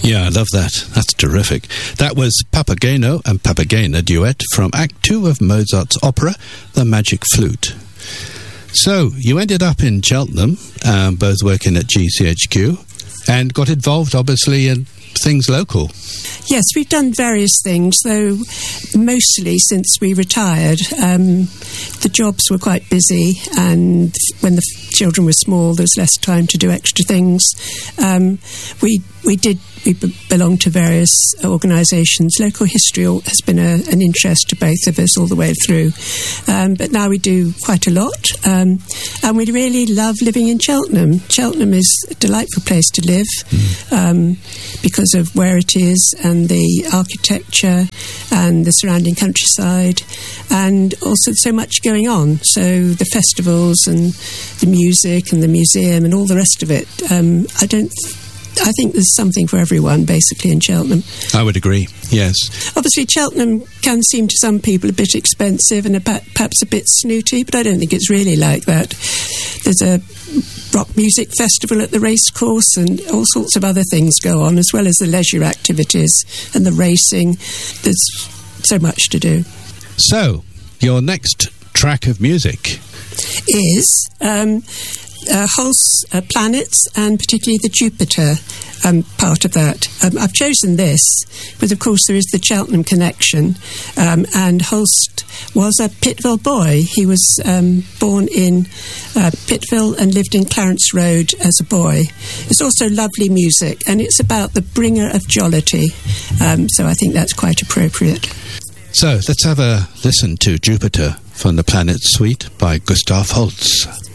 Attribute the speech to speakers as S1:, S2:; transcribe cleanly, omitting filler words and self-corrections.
S1: Yeah, I love that. That's terrific. That was Papageno and Papagena duet from Act 2 of Mozart's opera, The Magic Flute. So, you ended up in Cheltenham, both working at GCHQ, and got involved, obviously, in things local.
S2: Yes, we've done various things, though mostly since we retired. The jobs were quite busy, and when the children were small, there was less time to do extra things. We belong to various organisations. Local history has been an interest to both of us all the way through. But now we do quite a lot. And we really love living in Cheltenham. Cheltenham is a delightful place to live because of where it is and the architecture and the surrounding countryside, and also so much going on. So the festivals and the music and the museum and all the rest of it. I think there's something for everyone, basically, in Cheltenham.
S1: I would agree, yes.
S2: Obviously, Cheltenham can seem to some people a bit expensive and perhaps a bit snooty, but I don't think it's really like that. There's a rock music festival at the racecourse, and all sorts of other things go on, as well as the leisure activities and the racing. There's so much to do.
S1: So, your next track of music
S2: is Holst's planets, and particularly the Jupiter part of that. I've chosen this, but of course there is the Cheltenham connection, and Holst was a Pittville boy. He was born in Pittville and lived in Clarence Road as a boy. It's also lovely music, and it's about the bringer of jollity, so I think that's quite appropriate.
S1: So let's have a listen to Jupiter from the Planet Suite by Gustav Holst.